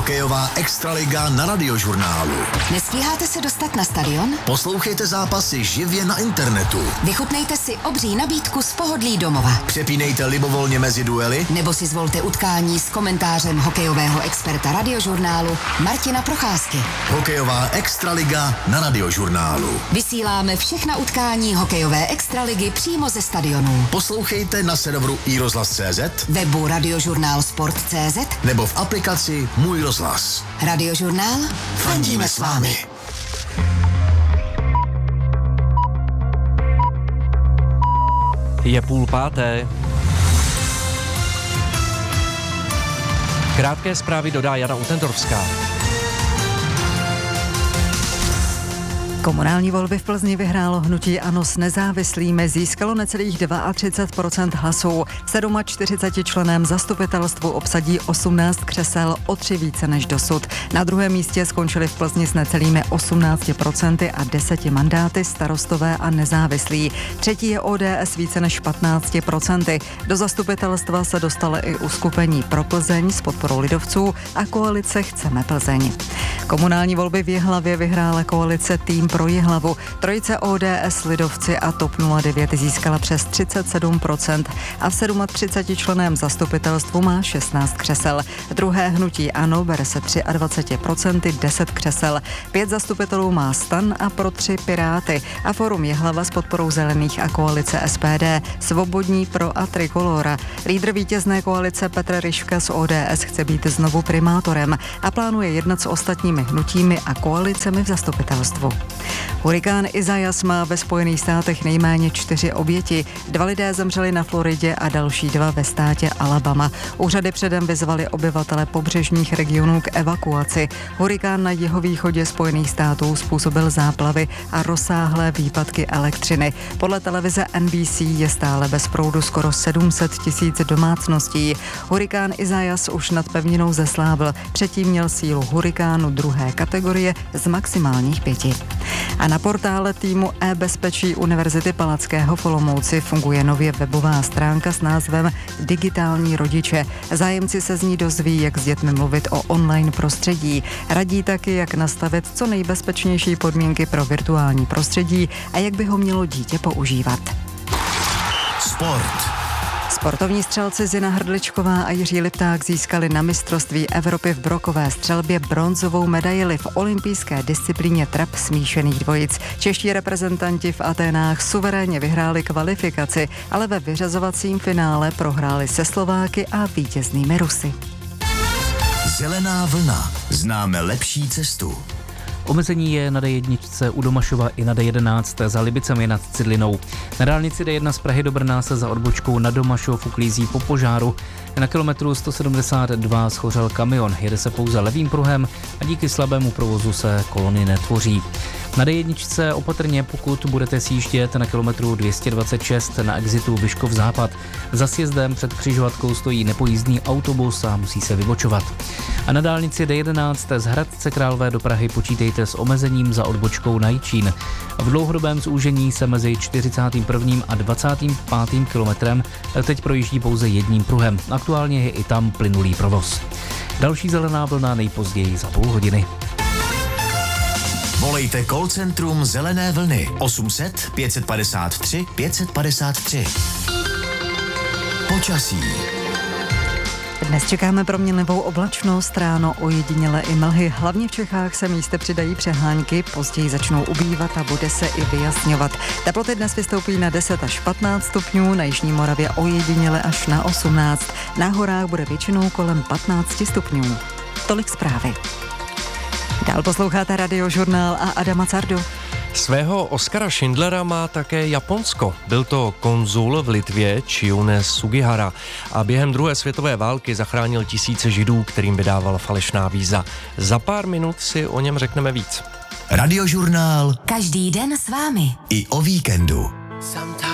Hokejová extraliga na Radiožurnálu. Nestíháte se dostat na stadion? Poslouchejte zápasy živě na internetu. Vychutnejte si obří nabídku z pohodlí domova. Přepínejte libovolně mezi duely. Nebo si zvolte utkání s komentářem hokejového experta Radiožurnálu Martina Procházky. Hokejová extraliga na Radiožurnálu. Vysíláme všechna utkání hokejové extraligy přímo ze stadionů. Poslouchejte na serveru iRozhlas.cz, webu Radiožurnál Sport.cz nebo v aplikaci Můj rozhlas. Radiožurnál, fandíme s vámi. Je 4:30. Krátké zprávy dodá Jana Utentorovská. Komunální volby v Plzni vyhrálo hnutí ANO s nezávislými, získalo necelých 32% hlasů. 47 členem zastupitelstvu obsadí 18 křesel, o 3 více než dosud. Na druhém místě skončili v Plzni s necelými 18% a 10 mandáty starostové a nezávislí. Třetí je ODS více než 15%. Do zastupitelstva se dostalo i uskupení Pro Plzeň s podporou lidovců a koalice Chceme Plzeň. Komunální volby v Jihlavě vyhrála koalice Tým pro Jihlavu. Trojice ODS, lidovci a TOP 09 získala přes 37% a v 37 členém zastupitelstvu má 16 křesel. Druhé hnutí ANO bere se 23% 10 křesel. 5 zastupitelů má STAN a pro 3 Piráty a Forum Jihlava s podporou Zelených a koalice SPD, Svobodní, Pro a Trikolora. Lídr vítězné koalice Petr Ryška z ODS chce být znovu primátorem a plánuje jednat s ostatními hnutími a koalicemi v zastupitelstvu. Hurikán Isaias má ve Spojených státech nejméně 4 oběti. 2 lidé zemřeli na Floridě a další 2 ve státě Alabama. Úřady předem vyzvaly obyvatele pobřežních regionů k evakuaci. Hurikán na jihovýchodě Spojených států způsobil záplavy a rozsáhlé výpadky elektřiny. Podle televize NBC je stále bez proudu skoro 700 000 domácností. Hurikán Isaias už nad pevninou zeslábl. Předtím měl sílu hurikánu 2. kategorie z maximálních 5. A na portále týmu e-bezpečí Univerzity Palackého v Olomouci funguje nově webová stránka s názvem Digitální rodiče. Zájemci se z ní dozví, jak s dětmi mluvit o online prostředí. Radí taky, jak nastavit co nejbezpečnější podmínky pro virtuální prostředí a jak by ho mělo dítě používat. Sport. Sportovní střelci Zina Hrdličková a Jiří Lipták získali na mistrovství Evropy v brokové střelbě bronzovou medaili v olympijské disciplíně trap smíšených dvojic. Čeští reprezentanti v Aténách suverénně vyhráli kvalifikaci, ale ve vyřazovacím finále prohráli se Slováky a vítěznými Rusy. Zelená vlna. Známe lepší cestu. Omezení je na D1 u Domašova i na D11 za Libicemi nad Cidlinou. Na dálnici D1 z Prahy do Brna se za odbočkou na Domašov uklízí po požáru. Na kilometru 172 schořel kamion, jede se pouze levým pruhem a díky slabému provozu se kolony netvoří. Na D1 opatrně, pokud budete sjíždět na kilometru 226 na exitu Vyškov Západ. Za sjezdem před křižovatkou stojí nepojízdný autobus a musí se vybočovat. A na dálnici D11 z Hradce Králové do Prahy počítejte s omezením za odbočkou na Jičín. V dlouhodobém zúžení se mezi 41. a 25. kilometrem teď projíždí pouze jedním pruhem. Aktuálně je i tam plynulý provoz. Další zelená vlna nejpozději za půl hodiny. Volejte call centrum Zelené vlny 800 553 553. Počasí. Dnes čekáme proměnlivou oblačnost, ráno ojediněle i mlhy. Hlavně v Čechách se místy přidají přehánky, později začnou ubývat a bude se i vyjasňovat. Teploty dnes vystoupí na 10 až 15 stupňů, na jižní Moravě ojediněle až na 18. Na horách bude většinou kolem 15 stupňů. Tolik zprávy. Dál posloucháte Radiožurnál a Adama Cardu. Svého Oskara Schindlera má také Japonsko. Byl to konzul v Litvě Chiune Sugihara a během druhé světové války zachránil tisíce Židů, kterým vydával falešná víza. Za pár minut si o něm řekneme víc. Radiožurnál. Každý den s vámi. I o víkendu.